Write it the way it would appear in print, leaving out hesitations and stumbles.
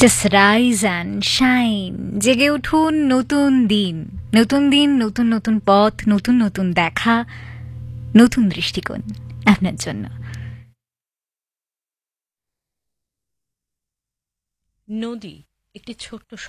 Just rise and shine, জেগে উঠুন। নতুন দিন, নতুন দিন, নতুন নতুন পথ, নতুন নতুন দেখা, নতুন দৃষ্টিকোণ আপনার জন্য। নদী একটি ছোট্ট